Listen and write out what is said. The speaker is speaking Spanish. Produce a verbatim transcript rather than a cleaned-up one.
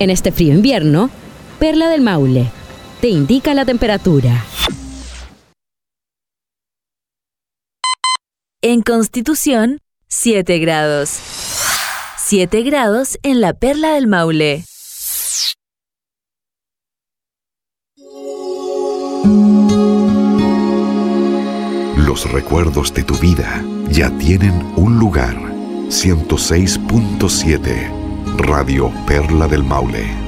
En este frío invierno, Perla del Maule te indica la temperatura. En Constitución, siete grados. siete grados en la Perla del Maule. Los recuerdos de tu vida ya tienen un lugar. ciento seis punto siete Radio Perla del Maule.